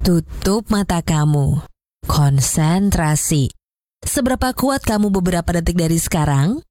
Tutup mata kamu. Konsentrasi. Seberapa kuat kamu beberapa detik dari sekarang?